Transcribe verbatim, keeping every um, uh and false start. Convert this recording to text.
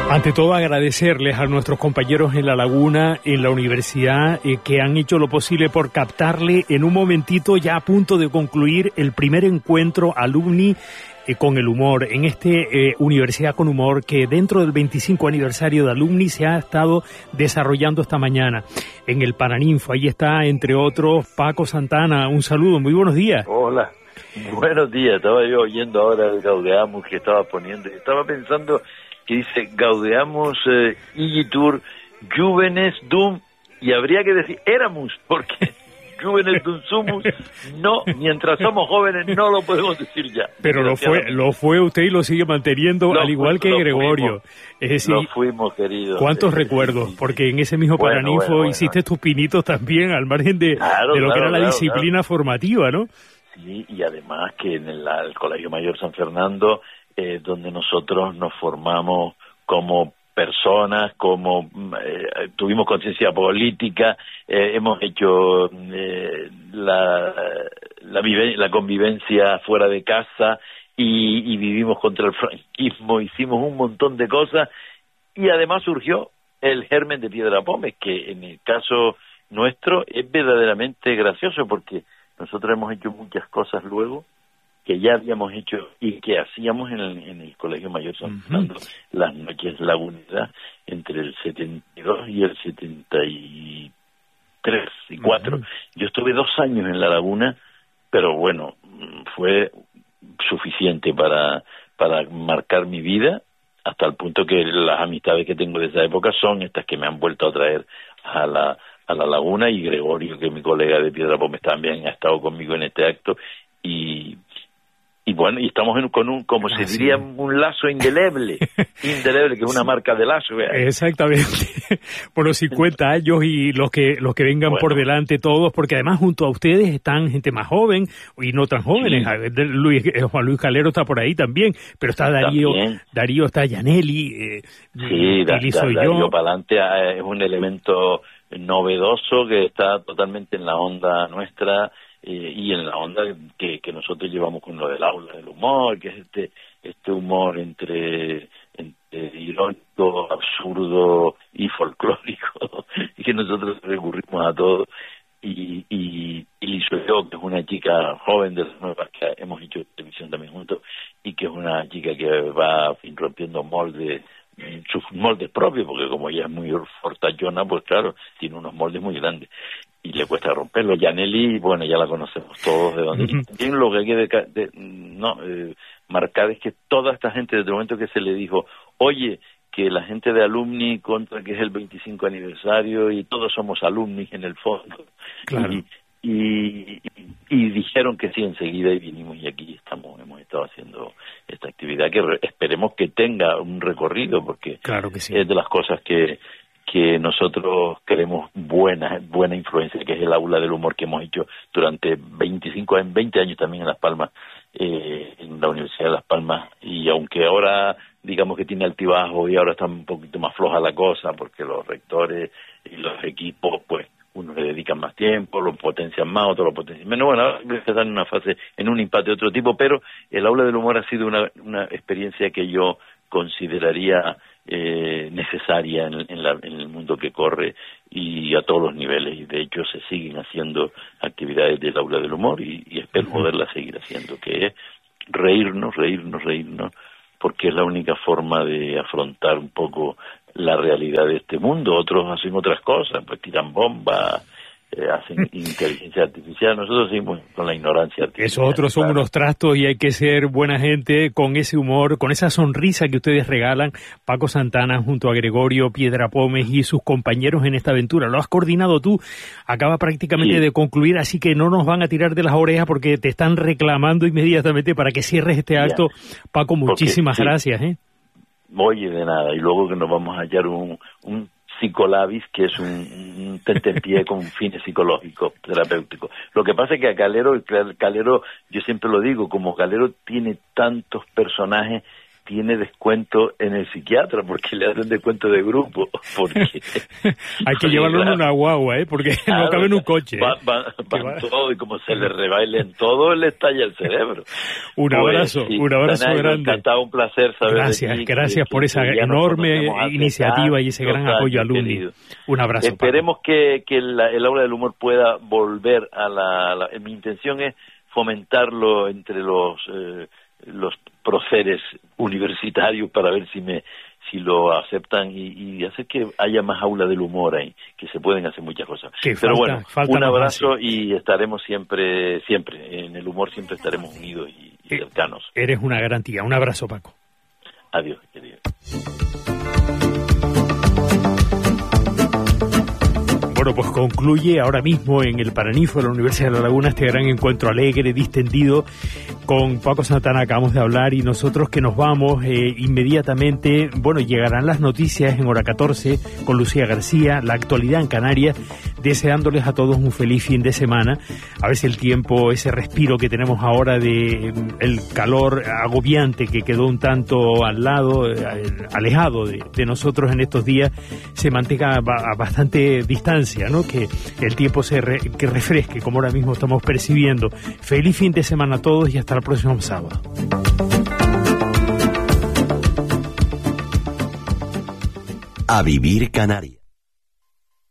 Ante todo, agradecerles a nuestros compañeros en La Laguna, en la universidad, eh, que han hecho lo posible por captarle en un momentito, ya a punto de concluir el primer encuentro alumni eh, con el humor, en este eh, Universidad con Humor, que dentro del veinticinco aniversario de Alumni se ha estado desarrollando esta mañana en el Paraninfo. Ahí está, entre otros, Paco Santana. Un saludo, muy buenos días. Hola, buenos días. Estaba yo oyendo ahora el Gaudeamus que estaba poniendo y estaba pensando que dice Gaudeamus eh, igitur juvenes dum, y habría que decir Eramus, porque juvenes dum sumus, no, mientras somos jóvenes no lo podemos decir ya. Pero lo fue, lo fue usted y lo sigue manteniendo, lo, al igual que Gregorio. Fuimos, es decir, lo fuimos, queridos. ¿Cuántos sí, recuerdos? Sí, sí. Porque en ese mismo bueno, Paraninfo bueno, bueno. hiciste tus pinitos también, al margen de, claro, de lo claro, que era la claro, disciplina claro. formativa, ¿no? Sí, y además que en el, el Colegio Mayor San Fernando, eh, donde nosotros nos formamos como personas, como eh, tuvimos conciencia política, eh, hemos hecho eh, la, la, vive, la convivencia fuera de casa y, y vivimos contra el franquismo, hicimos un montón de cosas y además surgió el germen de Piedra Pómez, que en el caso nuestro es verdaderamente gracioso porque nosotros hemos hecho muchas cosas luego que ya habíamos hecho y que hacíamos en el, en el Colegio Mayor San Fernando, uh-huh. las noches laguneras entre el setenta y dos y el setenta y tres y cuatro. Uh-huh. Yo estuve dos años en La Laguna, pero bueno, fue suficiente para, para marcar mi vida, hasta el punto que las amistades que tengo de esa época son estas que me han vuelto a traer a la, a la Laguna, y Gregorio, que es mi colega de Piedra Pómez, también ha estado conmigo en este acto, y Y bueno, y estamos en, con un, como se diría, un lazo indeleble, indeleble, que es una marca de lazo. ¿Verdad? Exactamente. Por los cincuenta años y los que los que vengan bueno. por delante todos, porque además junto a ustedes están gente más joven y no tan jóvenes. Sí. Luis, Juan Luis Calero está por ahí también, pero está Darío, también. Darío está Yaneli, eh, sí, da, da, soy Darío yo. Palante es un elemento novedoso que está totalmente en la onda nuestra. Eh, y en la onda que, que nosotros llevamos con lo del aula del humor, que es este este humor entre, entre irónico, absurdo y folclórico, y que nosotros recurrimos a todo. Y, y, y Lizo yo, que es una chica joven de las nuevas, que hemos hecho televisión también juntos, y que es una chica que va rompiendo moldes, sus moldes propios, porque como ella es muy fortachona, pues claro, tiene unos moldes muy grandes y le cuesta romperlo. Yaneli, bueno, ya la conocemos todos de donde. Uh-huh. Y también lo que hay que de, de, no, eh, marcar es que toda esta gente, desde el momento que se le dijo, oye, que la gente de Alumni contra que es el veinticinco aniversario y todos somos alumnis en el fondo, claro. y, y, y, y dijeron que sí enseguida y vinimos y aquí estamos, hemos estado haciendo esta actividad que re, esperemos que tenga un recorrido, porque claro que sí. es de las cosas que que nosotros queremos buena buena influencia, que es el aula del humor que hemos hecho durante veinticinco, en veinte años también en Las Palmas, eh, en la Universidad de Las Palmas, y aunque ahora digamos que tiene altibajo y ahora está un poquito más floja la cosa, porque los rectores y los equipos, pues, unos le dedican más tiempo, lo potencian más, otros lo potencian menos. Bueno, ahora están en una fase, en un impacto de otro tipo, pero el aula del humor ha sido una, una experiencia que yo consideraría eh, necesaria en, en, la, en el mundo que corre y a todos los niveles, y de hecho se siguen haciendo actividades del aula del humor y, y espero poderlas seguir haciendo, que es reírnos, reírnos, reírnos, porque es la única forma de afrontar un poco la realidad de este mundo. Otros hacen otras cosas, pues tiran bombas, eh, hacen inteligencia artificial, nosotros seguimos con la ignorancia artificial. Esos otros son claro. unos trastos, y hay que ser buena gente con ese humor, con esa sonrisa que ustedes regalan. Paco Santana junto a Gregorio Piedra Pómez y sus compañeros en esta aventura. Lo has coordinado tú, acaba prácticamente sí. de concluir, así que no nos van a tirar de las orejas porque te están reclamando inmediatamente para que cierres este acto. Ya. Paco, muchísimas porque, gracias. ¿eh? Oye, de nada, y luego que nos vamos a hallar un... un psicolabis, que es un, un tentempié con fines psicológicos, terapéuticos. Lo que pasa es que a Calero, Calero, yo siempre lo digo, como Calero tiene tantos personajes, tiene descuento en el psiquiatra, porque le hacen descuento de grupo. Porque hay que llevarlo en una guagua, ¿eh? Porque claro, no cabe en un coche. Van, van, van va. todo, y como se le rebailen todo, le estalla el cerebro. Un pues, abrazo, sí, un abrazo Danay, grande. Encantado, un placer saber Gracias, de ti, gracias que, por esa que enorme iniciativa y ese gran apoyo al Lumni. Un abrazo. Esperemos que, que la, el aula del humor pueda volver a la, la... Mi intención es fomentarlo entre los eh, los próceres universitarios para ver si me si lo aceptan y, y hacer que haya más aula del humor ahí, que se pueden hacer muchas cosas. Que Pero falta, bueno, falta un abrazo y estaremos siempre, siempre, en el humor siempre estaremos unidos y, y cercanos. Eres una garantía. Un abrazo, Paco. Adiós, querido. Bueno, pues concluye ahora mismo en el Paraninfo de la Universidad de La Laguna este gran encuentro alegre, distendido. Con Paco Santana acabamos de hablar y nosotros que nos vamos eh, inmediatamente, bueno, llegarán las noticias en hora catorce con Lucía García, la actualidad en Canarias, deseándoles a todos un feliz fin de semana. A ver si el tiempo, ese respiro que tenemos ahora de el calor agobiante que quedó un tanto al lado, eh, alejado de, de nosotros en estos días, se mantenga a, a bastante distancia, ¿no? Que el tiempo se re, que refresque, como ahora mismo estamos percibiendo. Feliz fin de semana a todos y hasta el próximo sábado. A vivir Canarias.